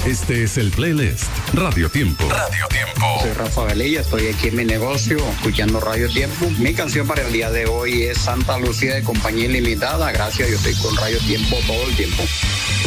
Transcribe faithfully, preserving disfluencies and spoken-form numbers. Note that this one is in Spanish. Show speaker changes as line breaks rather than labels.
Este es el playlist Radio Tiempo. Radio Tiempo.
Soy Rafa Velilla, estoy aquí en mi negocio escuchando Radio Tiempo. Mi canción para el día de hoy es Santa Lucía de Compañía Ilimitada. Gracias, yo estoy con Radio Tiempo todo el tiempo.